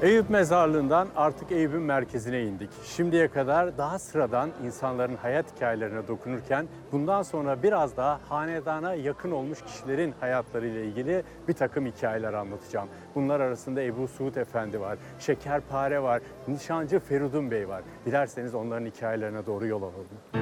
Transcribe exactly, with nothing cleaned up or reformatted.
Eyüp Mezarlığı'ndan artık Eyüp'ün merkezine indik. Şimdiye kadar daha sıradan insanların hayat hikayelerine dokunurken bundan sonra biraz daha hanedana yakın olmuş kişilerin hayatlarıyla ilgili bir takım hikayeler anlatacağım. Bunlar arasında Ebu Suud Efendi var, Şekerpare var, Nişancı Feridun Bey var. Dilerseniz onların hikayelerine doğru yol alalım.